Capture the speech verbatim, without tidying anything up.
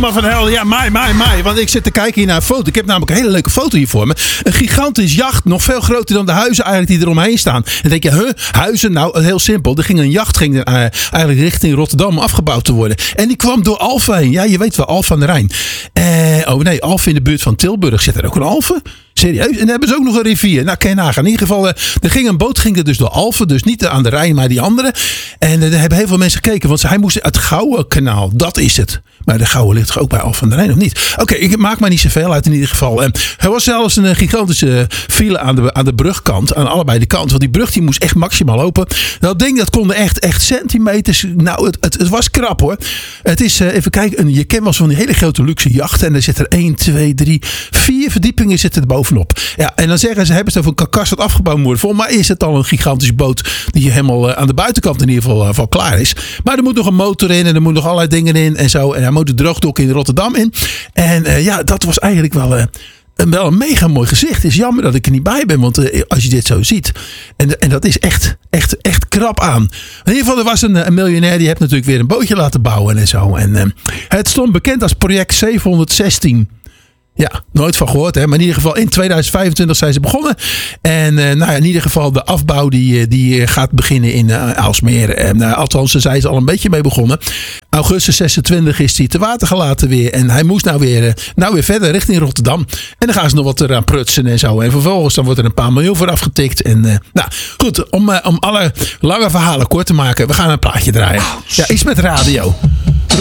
helemaal van hel. Ja, mij, mij, mij. Want ik zit te kijken hier naar een foto. Ik heb namelijk een hele leuke foto hier voor me. Een gigantisch jacht. Nog veel groter dan de huizen eigenlijk die eromheen staan. En dan denk je, huh, huizen? Nou, heel simpel. Er ging een jacht ging er, uh, eigenlijk richting Rotterdam afgebouwd te worden. En die kwam door Alphen heen. Ja, je weet wel, Alphen aan de Rijn. Uh, oh nee, Alphen in de buurt van Tilburg. Zit er ook een Alphen? Serieus? En dan hebben ze ook nog een rivier. Nou, kan je nagaan. In ieder geval, uh, er ging een boot ging er dus door Alphen. Dus niet aan de Rijn, maar die andere. En uh, er hebben heel veel mensen gekeken. Want hij moest het Gouwenkanaal. Dat is het. Maar de Gouwe ligt ook bij Alphen aan de Rijn, of niet? Oké, okay, ik maak maar niet zoveel uit in ieder geval. Uh, er was zelfs een gigantische file aan de, aan de brugkant. Aan allebei de kanten. Want die brug die moest echt maximaal open. Dat ding dat kon echt, echt centimeters. Nou, het, het, het was krap hoor. Het is, uh, even kijken. Een, je kent wel zo'n hele grote luxe jacht. En er zitten er één, twee, drie, vier verdiepingen zitten er bovenop. Ja, en dan zeggen ze, hebben ze over een karkas dat afgebouwd moet worden. Volgens mij is het al een gigantische boot die helemaal uh, aan de buitenkant in ieder geval, uh, klaar is. Maar er moet nog een motor in en er moet nog allerlei dingen in en zo. En hij moet de droogdok in Rotterdam in. En uh, ja, dat was eigenlijk wel... Uh, Een, wel een mega mooi gezicht. Het is jammer dat ik er niet bij ben. Want uh, als je dit zo ziet. En, en dat is echt, echt, echt krap aan. In ieder geval, er was een, een miljonair. Die heeft natuurlijk weer een bootje laten bouwen en zo. En uh, het stond bekend als project zevenhonderdzestien. Ja, nooit van gehoord. Hè? Maar in ieder geval in tweeduizend vijfentwintig zijn ze begonnen. En uh, nou ja, in ieder geval de afbouw die, die gaat beginnen in uh, Aalsmeer. En, uh, althans, daar zijn ze al een beetje mee begonnen. Augustus zesentwintig is hij te water gelaten weer. En hij moest nou weer, uh, nou weer verder richting Rotterdam. En dan gaan ze nog wat eraan prutsen en zo. En vervolgens dan wordt er een paar miljoen voor afgetikt. En uh, nou goed, om, uh, om alle lange verhalen kort te maken. We gaan een plaatje draaien. Ja, iets met radio.